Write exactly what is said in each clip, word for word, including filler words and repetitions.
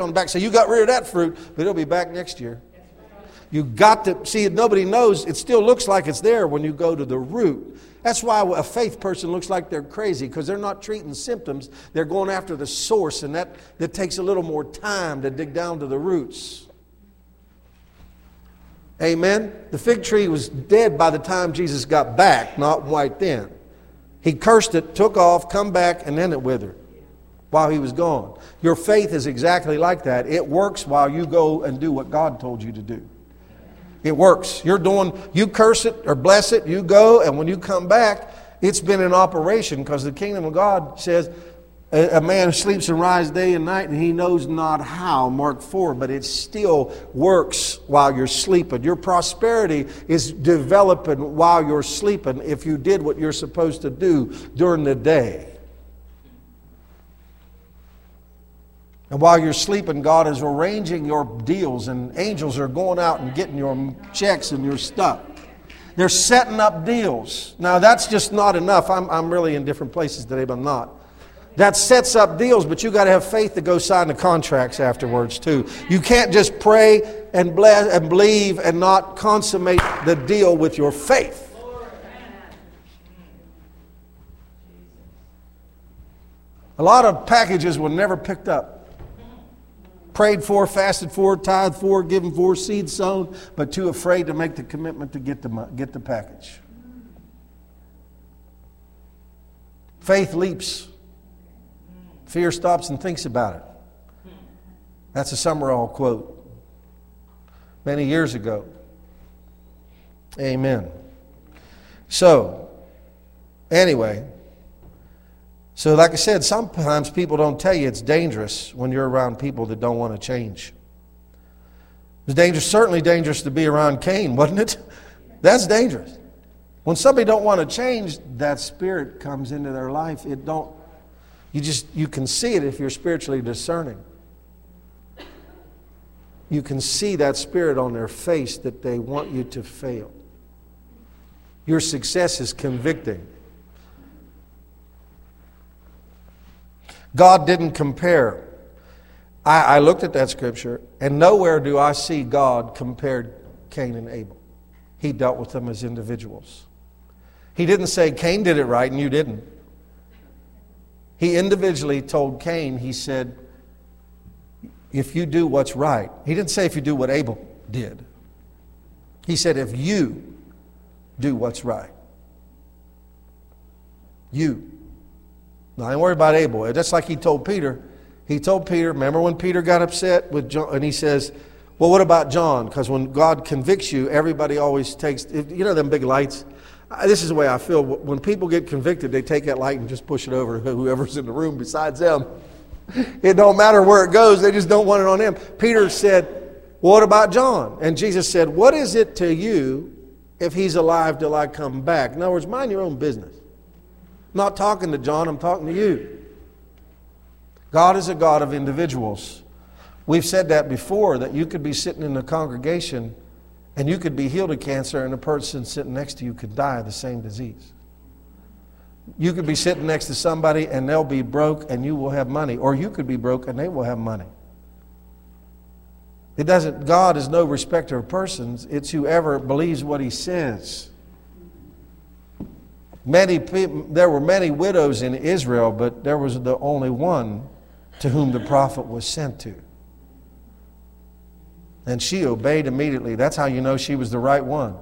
on the back, say, you got rid of that fruit, but it'll be back next year. You got to, see, nobody knows, it still looks like it's there when you go to the root. That's why a faith person looks like they're crazy, because they're not treating symptoms, they're going after the source, and that, that takes a little more time to dig down to the roots. Amen? The fig tree was dead by the time Jesus got back, not right then. He cursed it, took off, come back, and then it withered while he was gone. Your faith is exactly like that. It works while you go and do what God told you to do. It works. You're doing, you curse it or bless it, you go, and when you come back, it's been in operation, because the kingdom of God says a, a man sleeps and rises day and night, and he knows not how, Mark four, but it still works while you're sleeping. Your prosperity is developing while you're sleeping if you did what you're supposed to do during the day. And while you're sleeping, God is arranging your deals, and angels are going out and getting your checks and your stuff. They're setting up deals. Now, that's just not enough. I'm, I'm really in different places today, but I'm not. That sets up deals, but you got to have faith to go sign the contracts afterwards, too. You can't just pray and bless and believe and not consummate the deal with your faith. A lot of packages were never picked up. Prayed for, fasted for, tithed for, given for, seed sown, but too afraid to make the commitment to get the, get the package. Faith leaps. Fear stops and thinks about it. That's a Summerall quote. Many years ago. Amen. So, anyway... So like I said, sometimes people don't tell you it's dangerous when you're around people that don't want to change. It was dangerous, certainly dangerous to be around Cain, wasn't it? That's dangerous. When somebody don't want to change, that spirit comes into their life. It don't, you just, you can see it if you're spiritually discerning. You can see that spirit on their face that they want you to fail. Your success is convicting. God didn't compare. I, I looked at that scripture, and nowhere do I see God compared Cain and Abel. He dealt with them as individuals. He didn't say Cain did it right and you didn't. He individually told Cain, he said, if you do what's right. He didn't say if you do what Abel did. He said if you do what's right. You. Now, I ain't worried about Abel. Just like he told Peter. He told Peter, remember when Peter got upset with John, and he says, well, what about John? Because when God convicts you, everybody always takes, you know them big lights? This is the way I feel. When people get convicted, they take that light and just push it over to whoever's in the room besides them. It don't matter where it goes. They just don't want it on them. Peter said, well, what about John? And Jesus said, what is it to you if he's alive till I come back? In other words, mind your own business. I'm not talking to John, I'm talking to you. God is a God of individuals. We've said that before, that you could be sitting in the congregation and you could be healed of cancer and the person sitting next to you could die of the same disease. You could be sitting next to somebody and they'll be broke and you will have money. Or you could be broke and they will have money. It doesn't, God is no respecter of persons. It's whoever believes what he says. Many people, there were many widows in Israel, but there was the only one to whom the prophet was sent to. And she obeyed immediately. That's how you know she was the right one.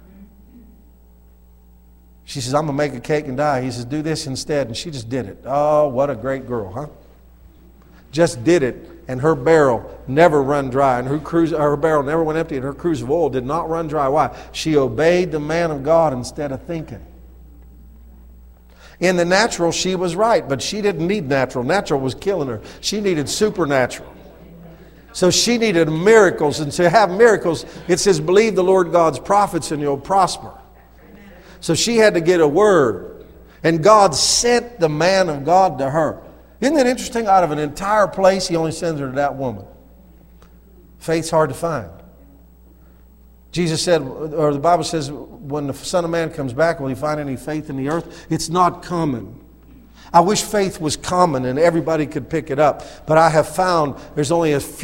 She says, I'm going to make a cake and die. He says, do this instead. And she just did it. Oh, what a great girl, huh? Just did it. And her barrel never run dry. And her, cruise, her barrel never went empty. And her cruse of oil did not run dry. Why? She obeyed the man of God instead of thinking. In the natural, she was right, but she didn't need natural. Natural was killing her. She needed supernatural. So she needed miracles. And to have miracles, it says, believe the Lord God's prophets and you'll prosper. So she had to get a word. And God sent the man of God to her. Isn't it interesting? Out of an entire place, he only sends her to that woman. Faith's hard to find. Jesus said, or the Bible says, when the Son of Man comes back, will he find any faith in the earth? It's not common. I wish faith was common and everybody could pick it up. But I have found there's only a few